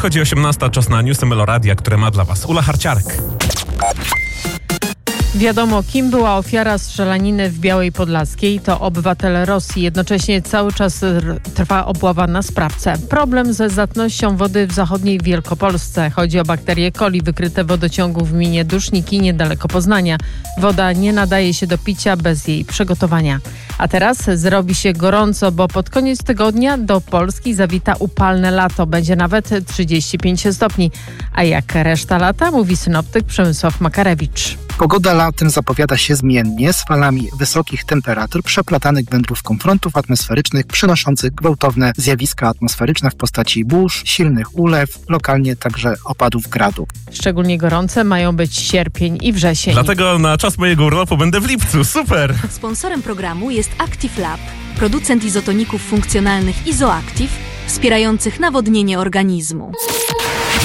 Nadchodzi 18, czas na newsy Meloradia, które ma dla Was Ula Harciarek. Wiadomo, kim była ofiara strzelaniny w Białej Podlaskiej. To obywatel Rosji. Jednocześnie cały czas trwa obława na sprawcę. Problem ze zatnością wody w zachodniej Wielkopolsce. Chodzi o bakterie coli wykryte w wodociągu w gminie Duszniki niedaleko Poznania. Woda nie nadaje się do picia bez jej przygotowania. A teraz zrobi się gorąco, bo pod koniec tygodnia do Polski zawita upalne lato. Będzie nawet 35 stopni. A jak reszta lata, mówi synoptyk Przemysław Makarewicz. Pogoda latem zapowiada się zmiennie, z falami wysokich temperatur przeplatanych wędrówką frontów atmosferycznych przynoszących gwałtowne zjawiska atmosferyczne w postaci burz, silnych ulew, lokalnie także opadów gradu. Szczególnie gorące mają być sierpień i wrzesień. Dlatego na czas mojego urlopu będę w lipcu. Super! Sponsorem programu jest Active Lab, producent izotoników funkcjonalnych Izoactive, wspierających nawodnienie organizmu.